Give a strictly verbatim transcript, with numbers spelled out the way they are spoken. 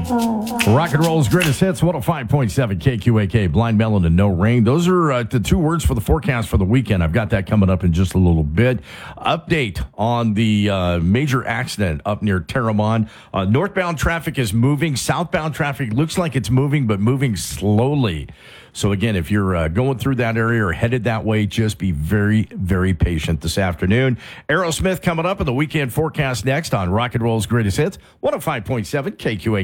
Rock and roll's greatest hits, one oh five point seven K Q A K, Blind Melon and No Rain. Those are uh, the two words for the forecast for the weekend. I've got that coming up in just a little bit. Update on the uh, major accident up near Terramon. Uh, northbound traffic is moving. Southbound traffic looks like it's moving, but moving slowly. So, again, if you're uh, going through that area or headed that way, just be very, very patient this afternoon. Aerosmith coming up in the weekend forecast next on Rock and Roll's Greatest Hits, one oh five point seven K Q A K.